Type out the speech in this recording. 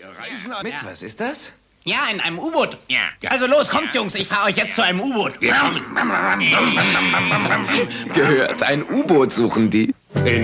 Reisen an... Mit, was ist das? Ja, in einem U-Boot. Ja. Also los, kommt, Jungs, ich fahre euch jetzt zu einem U-Boot. Gehört, ein U-Boot suchen die.